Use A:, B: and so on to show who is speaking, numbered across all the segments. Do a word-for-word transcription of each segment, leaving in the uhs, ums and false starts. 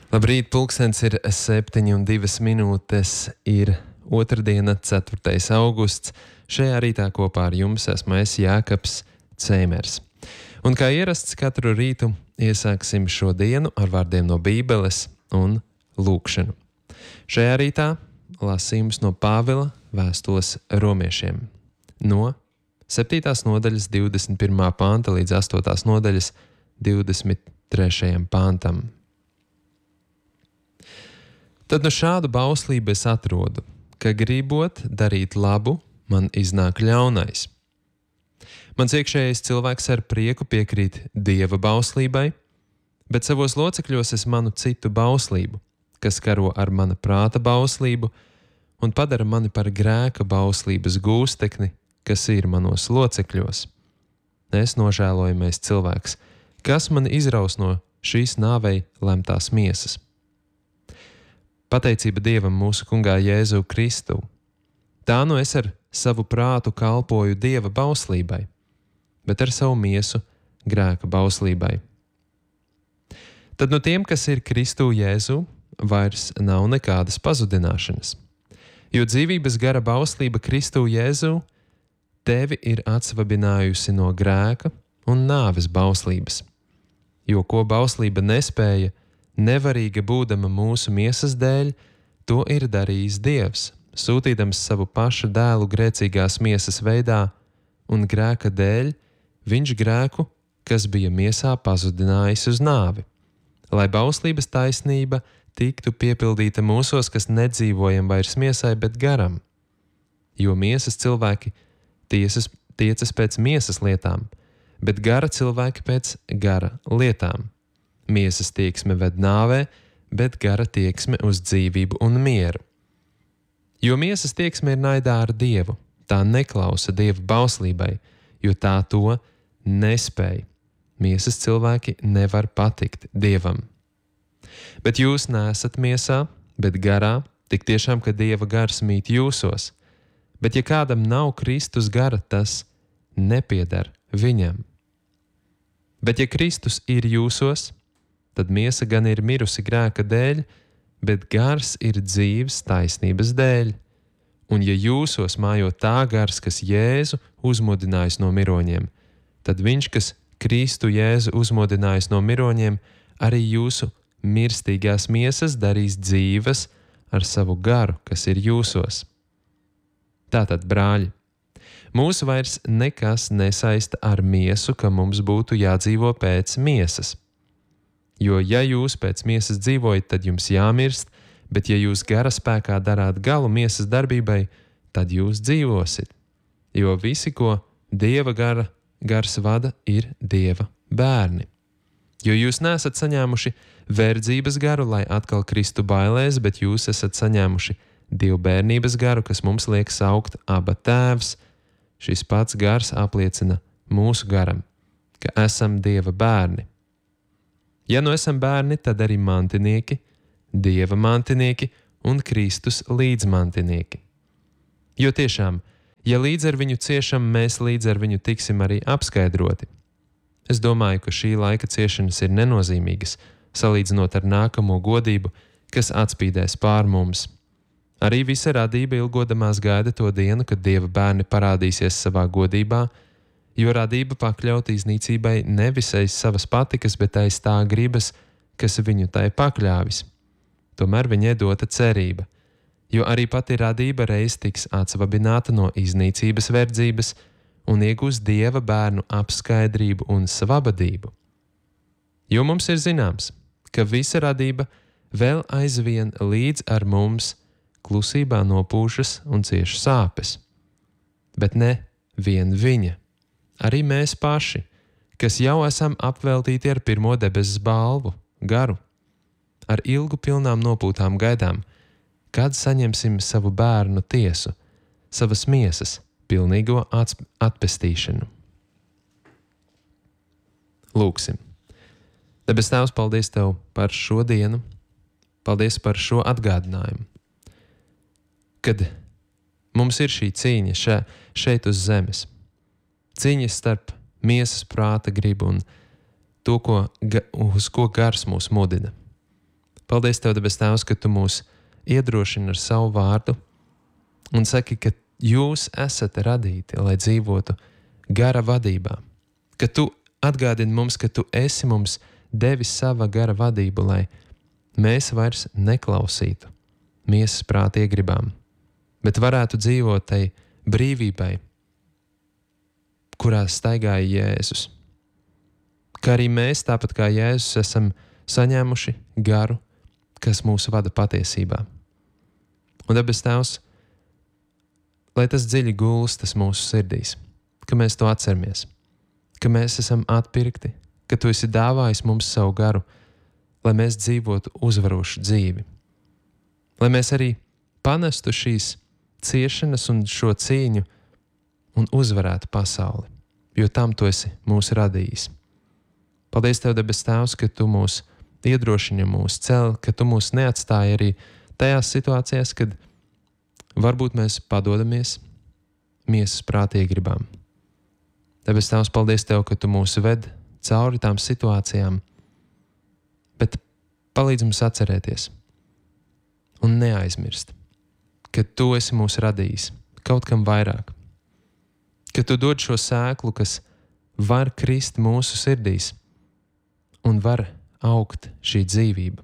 A: Labrīt, pulkstens ir septiņi un divas minūtes, ir otrdiena, ceturtais augusts. Šajā rītā kopā ar jums esmu es, Jākaps Cēmers. Un kā ierasts, katru rītu iesāksim šo dienu ar vārdiem no Bībeles un lūkšanu. Šajā rītā lasījums no Pāvila vēstules romiešiem. No septītās nodaļas divdesmit pirmā panta līdz astotās nodaļas divdesmit trešajam pantam. Tad no šādu bauslību es atrodu, ka gribot darīt labu, man iznāk ļaunais. Mans iekšējais cilvēks ar prieku piekrīt Dieva bauslībai, bet savos locekļos es manu citu bauslību, kas karo ar mana prāta bauslību un padara mani par grēka bauslības gūstekni, kas ir manos locekļos. Es nožēlojamais cilvēks, kas mani izraus no šīs nāvei lemtās miesas. Pateicība Dievam mūsu Kungā Jēzu Kristu. Tā nu es ar savu prātu kalpoju Dieva bauslībai, bet ar savu miesu grēka bauslībai. Tad no tiem, kas ir Kristu Jēzu, vairs nav nekādas pazudināšanas, jo dzīvības gara bauslība Kristu Jēzu tevi ir atsvabinājusi no grēka un nāves bauslības, jo ko bauslība nespēja, nevarīga būdama mūsu miesas dēļ, to ir darījis Dievs, sūtīdams savu pašu dēlu grēcīgās miesas veidā, un grēka dēļ viņš grēku, kas bija miesā, pazudinājis uz nāvi, lai bauslības taisnība tiktu piepildīta mūsos, kas nedzīvojam vairs miesai, bet garam. Jo miesas cilvēki tiesas, tiecas pēc miesas lietām, bet gara cilvēki pēc gara lietām. Miesas tieksme ved nāvē, bet gara tieksme uz dzīvību un mieru. Jo miesas tieksme ir naidā ar Dievu, tā neklausa Dieva bauslībai, jo tā to nespēj. Miesas cilvēki nevar patikt Dievam. Bet jūs neesat miesā, bet garā, tik tiešām, ka Dieva gars mīt jūsos. Bet ja kādam nav Kristus gara, tas nepieder viņam. Bet ja Kristus ir jūsos, tad miesa gan ir mirusi grēka dēļ, bet gars ir dzīves taisnības dēļ. Un ja jūsos mājo tā gars, kas Jēzu uzmodinājis no miroņiem, tad viņš, kas Kristu Jēzu uzmodinājis no miroņiem, arī jūsu mirstīgās miesas darīs dzīves ar savu garu, kas ir jūsos. Tātad, brāļi, mūs vairs nekas nesaista ar miesu, ka mums būtu jādzīvo pēc miesas. Jo, ja jūs pēc miesas dzīvojat, tad jums jāmirst, bet ja jūs gara spēkā darāt galu miesas darbībai, tad jūs dzīvosit. Jo visi, ko Dieva gara, gars vada, ir Dieva bērni. Jo jūs neesat saņēmuši verdzības garu, lai atkal kristu bailēs, bet jūs esat saņēmuši divbērnības garu, kas mums liek saukt Aba Tēvs. Šis pats gars apliecina mūsu garam, ka esam Dieva bērni. Ja nu esam bērni, tad arī mantinieki, Dieva mantinieki un Kristus līdzmantinieki. Jo tiešām, ja līdz ar viņu ciešam, mēs līdz ar viņu tiksim arī apskaidroti. Es domāju, ka šī laika ciešanas ir nenozīmīgas, salīdzinot ar nākamo godību, kas atspīdēs pār mums. Arī visa radība ilgodamās gaida to dienu, kad Dieva bērni parādīsies savā godībā, jo radība pakļauta iznīcībai nevis aiz savas patikas, bet aiz tā gribas, kas viņu tai pakļāvis. Tomēr viņai dota cerība, jo arī pati radība reiz tiks atsvabināta no iznīcības verdzības un iegūs Dieva bērnu apskaidrību un svabadību. Jo mums ir zināms, ka visa radība vēl aizvien līdz ar mums klusībā nopūšas un cieš sāpes. Bet ne vien viņa. Arī mēs paši, kas jau esam apveltīti ar pirmo debesis balvu, garu, ar ilgu pilnām nopūtām gaidām, kad saņemsim savu bērnu tiesu, savas miesas pilnīgo atpestīšanu. Lūksim. Debes Tēvs, paldies Tev par šo dienu, paldies par šo atgādinājumu, kad mums ir šī cīņa še, šeit uz zemes. Cīņas starp miesas, prāta gribu un to, ko, uz ko gars mūs mudina. Paldies Tev, debes Tēvs, ka Tu mūs iedrošini ar savu vārdu un saki, ka Jūs esat radīti, lai dzīvotu gara vadībā, ka Tu atgādini mums, ka Tu esi mums devis sava gara vadību, lai mēs vairs neklausītu miesas prāta iegribām, bet varētu dzīvot tai brīvībai, kurā staigāja Jēzus. Ka arī mēs, tāpat kā Jēzus, esam saņēmuši garu, kas mūs vada patiesībā. Un debes Tēvs, lai tas dziļi gulstas mūsu sirdīs, ka mēs to atceramies, ka mēs esam atpirkti, ka Tu esi dāvājis mums savu garu, lai mēs dzīvotu uzvarošu dzīvi. Lai mēs arī panestu šīs ciešanas un šo cīņu un uzvarētu pasauli, jo tam Tu esi mūs radījis. Paldies Tev, debes Tēvs, ka Tu mūs iedrošini, mūs cel, ka Tu mūs neatstāji arī tajās situācijās, kad varbūt mēs padodamies miesas prāta iegribām. Debes Tēvs, paldies Tev, ka Tu mūs ved cauri tām situācijām, bet palīdz mums atcerēties un neaizmirst, ka Tu esi mūs radījis kaut kam vairāk, ka Tu dod šo sēklu, kas var krist mūsu sirdīs un var augt šī dzīvība.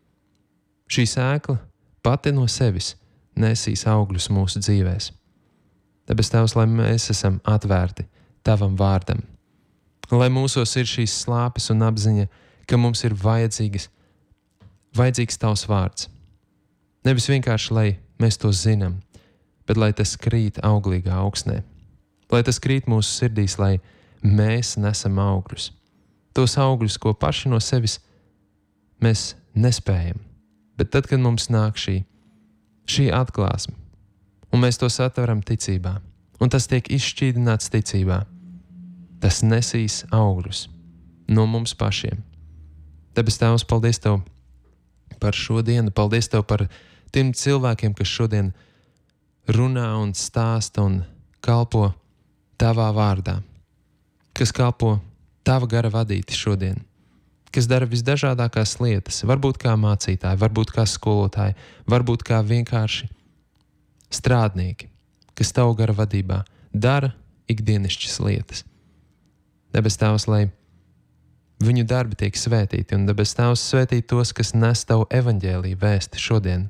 A: Šī sēkla pati no sevis nesīs augļus mūsu dzīvēs. Debes Tēvs, lai mēs esam atvērti Tavam vārdam, lai mūsos ir šīs slāpes un apziņa, ka mums ir vajadzīgas, vajadzīgs Tavs vārds. Nevis vienkārši, lai mēs to zinām, bet lai tas krīt auglīgā augsnē, lai tas krīt mūsu sirdīs, lai mēs nesam augļus. Tos augļus, ko paši no sevis mēs nespējam, bet tad, kad mums nāk šī, šī atklāsme, un mēs to satveram ticībā, un tas tiek izšķīdināts ticībā, tas nesīs augļus no mums pašiem. Debes Tēvs, paldies Tev par šo dienu, paldies Tev par tiem cilvēkiem, kas šodien runā un stāsta un kalpo Tavā vārdā, kas kalpo Tava gara vadīti šodien, kas dara visdažādākās lietas, varbūt kā mācītāji, varbūt kā skolotāji, varbūt kā vienkārši strādnieki, kas Tavu gara vadībā dara ikdienišķas lietas. Debes Tēvs, lai viņu darbi tiek svētīti, un debes Tēvs svētī tos, kas nes Tavu evaņģēliju vēsti šodien.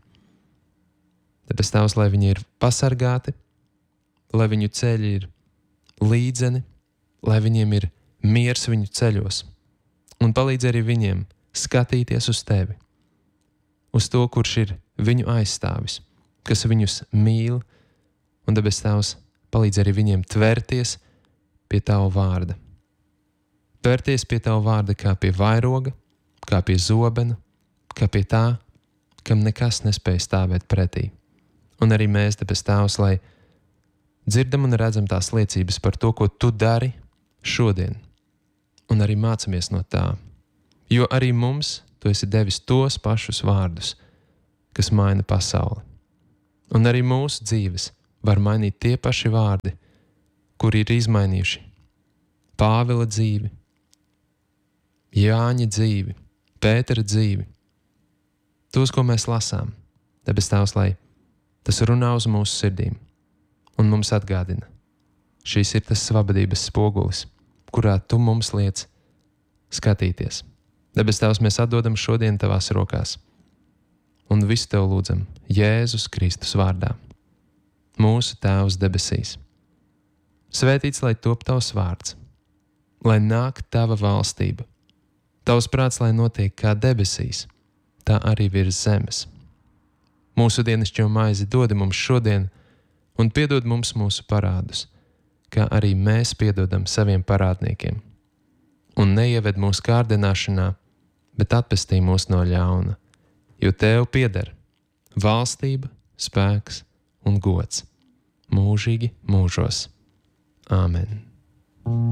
A: Debes Tēvs, lai viņi ir pasargāti, lai viņu ceļi ir līdzeni, lai viņiem ir miers viņu ceļos, un palīdz arī viņiem skatīties uz Tevi, uz to, kurš ir viņu aizstāvis, kas viņus mīl, un debes Tēvs palīdz arī viņiem tvērties pie Tava vārda. Tvērties pie Tava vārda kā pie vairoga, kā pie zobena, kā pie tā, kam nekas nespēj stāvēt pretī. Un arī mēs, debes Tēvs, lai dzirdam un redzam tās liecības par to, ko Tu dari šodien, un arī mācamies no tā, jo arī mums Tu esi devis tos pašus vārdus, kas maina pasauli. Un arī mūsu dzīves var mainīt tie paši vārdi, kuri ir izmainījuši Pāvila dzīvi, Jāņa dzīvi, Pētera dzīvi, tos, ko mēs lasām. Debes Tēvs, lai tas runā uz mūsu sirdīm un mums atgādina. Šīs ir tas svabadības spogulis, kurā Tu mums liec skatīties. Debes Tēvs, mēs atdodam šodien Tavās rokās un visu Tev lūdzam Jēzus Kristus vārdā. Mūsu Tēvs debesīs. Svētīts, lai top Tavs vārds, lai nāk Tava valstība. Tavs prāts, lai notiek kā debesīs, tā arī virs zemes. Mūsu dienascho maizi dod mums šodien un piedod mums mūsu parādus, kā arī mēs piedodam saviem parādniekiem. Un neieved mūsu kārdināšanā, bet atpestī mūs no ļauna, jo Tev pieder valstība, spēks un gods mūžīgi mūžos. Āmen.